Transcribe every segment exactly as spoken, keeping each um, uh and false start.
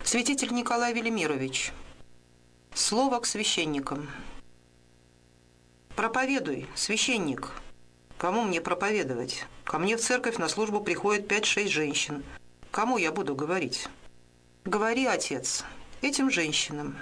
Святитель Николай Велимирович. Слово к священникам. Проповедуй, священник. Кому мне проповедовать? Ко мне в церковь на службу приходят пять-шесть женщин. Кому я буду говорить? Говори, отец, этим женщинам.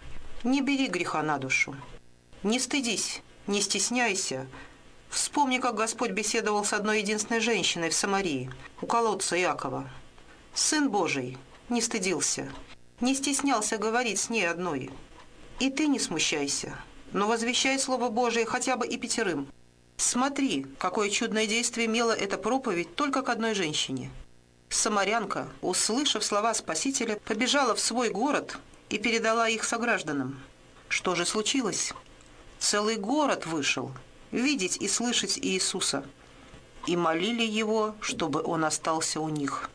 Не бери греха на душу. Не стыдись, не стесняйся. Вспомни, как Господь беседовал с одной единственной женщиной в Самарии, у колодца Иакова. Сын Божий не стыдился, не стеснялся говорить с ней одной. И ты не смущайся, но возвещай Слово Божие хотя бы и пятерым. Смотри, какое чудное действие имела эта проповедь только к одной женщине. Самарянка, услышав слова Спасителя, побежала в свой город и передала их согражданам. Что же случилось? Целый город вышел видеть и слышать Иисуса, и молили Его, чтобы Он остался у них.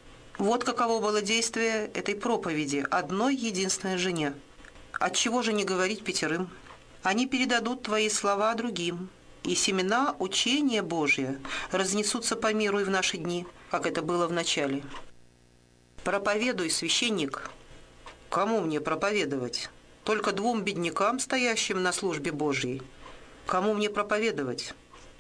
Вот каково было действие этой проповеди одной единственной жене. Отчего же не говорить пятерым? Они передадут твои слова другим, и семена учения Божия разнесутся по миру и в наши дни, как это было в начале. Проповедуй, священник. Кому мне проповедовать? Только двум беднякам, стоящим на службе Божьей. Кому мне проповедовать?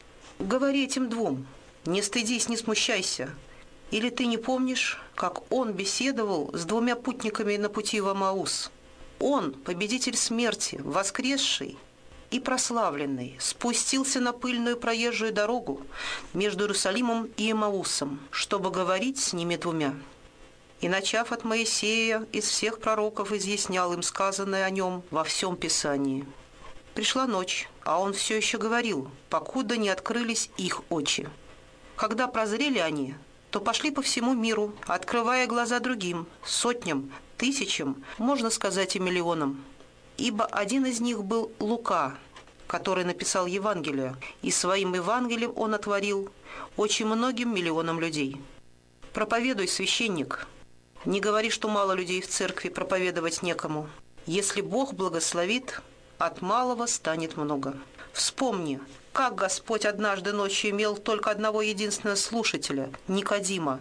Говори этим двум. Не стыдись, не смущайся. Или ты не помнишь, как он беседовал с двумя путниками на пути в Эмаус? Он, победитель смерти, воскресший и прославленный, спустился на пыльную проезжую дорогу между Иерусалимом и Эмаусом, чтобы говорить с ними двумя. И, начав от Моисея, из всех пророков изъяснял им сказанное о нем во всем Писании. Пришла ночь, а он все еще говорил, покуда не открылись их очи. Когда прозрели они, то пошли по всему миру, открывая глаза другим, сотням, тысячам, можно сказать, и миллионам. Ибо один из них был Лука, который написал Евангелие, и своим Евангелием он отворил очень многим миллионам людей. Проповедуй, священник. Не говори, что мало людей в церкви, проповедовать некому. Если Бог благословит, от малого станет много. Вспомни, как Господь однажды ночью имел только одного единственного слушателя, Никодима.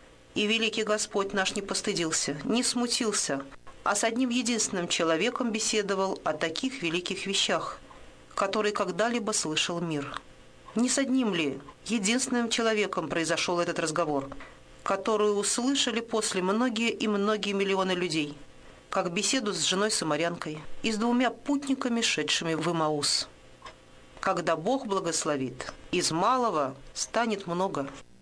И великий Господь наш не постыдился, не смутился, а с одним единственным человеком беседовал о таких великих вещах, которые когда-либо слышал мир. Не с одним ли единственным человеком произошел этот разговор, который услышали после многие и многие миллионы людей, как беседу с женой-самарянкой и с двумя путниками, шедшими в Эмаус. Когда Бог благословит, из малого станет много.